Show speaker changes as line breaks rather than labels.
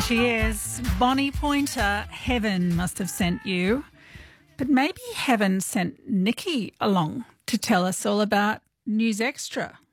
she is. Bonnie Pointer, Heaven must have sent you. But maybe Heaven sent Nikki along to tell us all about News Extra.